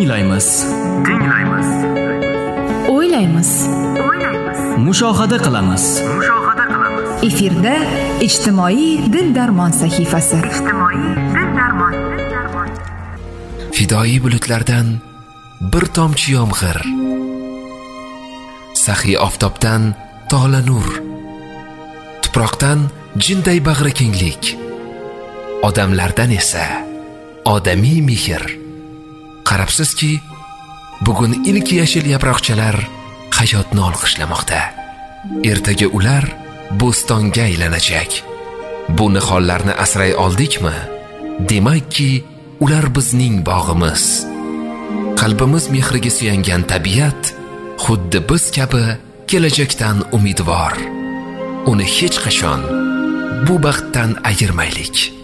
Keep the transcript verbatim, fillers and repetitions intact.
tinglaymiz, tinglaymiz, o'ylaymiz, o'ylaymiz, mushohada qilamiz. mushohada qilamiz. Efirda ijtimoiy dil darmon sahifasi. Ijtimoiy dil darmon, dil darmon. Fidoyi bulutlardan bir tomchi yomg'ir, saxiy oftobdan tola nur, tuproqdan jinday bag'ri kenglik, odamlardan esa odamiy mehr. Qarabsizki, bugun ilk yashil yaproqchalar hayotni olqishlamoqda. Ertaga ular bo'stonga aylanajak. Bu nihollarni asray oldikmi? Demakki, ular bizning bog'imiz. Qalbimiz mehriga suyangan tabiat xuddi biz kabi kelajakdan umidvor. Uni hech qachon bu baxtdan ayirmaylik.